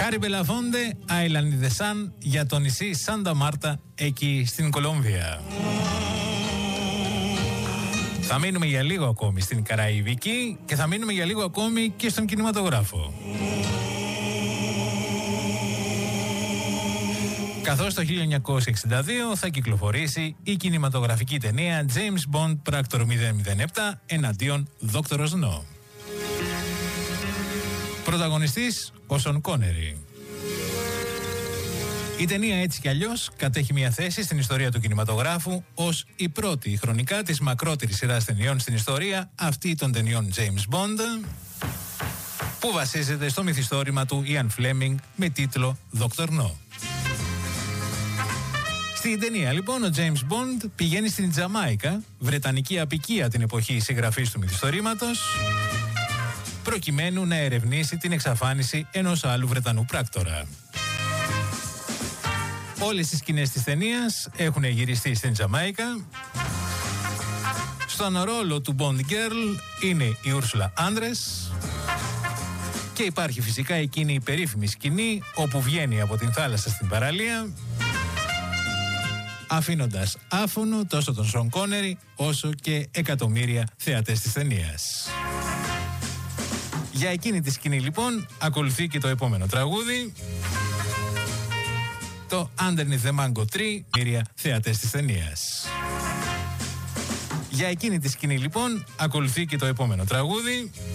Χάρη Μπελαφόντε, Island in the Sun, για το νησί Σάντα Μάρτα, εκεί στην Κολομβία. Θα μείνουμε για λίγο ακόμη στην Καραϊβική και θα μείνουμε για λίγο ακόμη και στον κινηματογράφο. Καθώς το 1962 θα κυκλοφορήσει η κινηματογραφική ταινία James Bond Πράκτορο 007 εναντίον Δόκτωρος No. Πρωταγωνιστής ο Σον Κόνερι. Η ταινία έτσι κι αλλιώς κατέχει μια θέση στην ιστορία του κινηματογράφου ως η πρώτη χρονικά της μακρότερης σειράς ταινιών στην ιστορία, αυτή των ταινιών James Bond, που βασίζεται στο μυθιστόρημα του Ian Fleming με τίτλο Dr. No. Στην ταινία λοιπόν ο James Bond πηγαίνει στην Τζαμάικα, βρετανική αποικία την εποχή συγγραφής του μυθιστορήματος, προκειμένου να ερευνήσει την εξαφάνιση ενός άλλου Βρετανού πράκτορα. Όλες οι σκηνές της ταινίας έχουν γυριστεί στην Τζαμάικα. Στον ρόλο του Bond Girl είναι η Ούρσουλα Άντρες και υπάρχει φυσικά εκείνη η περίφημη σκηνή όπου βγαίνει από την θάλασσα στην παραλία, αφήνοντας άφωνο τόσο τον Σον Κόνερι όσο και εκατομμύρια θεατές της ταινίας. Για εκείνη τη σκηνή λοιπόν ακολουθεί και το επόμενο τραγούδι, το Underneath the Mango Tree, μύρια θεατές της ταινίας. Για εκείνη τη σκηνή λοιπόν ακολουθεί και το επόμενο τραγούδι,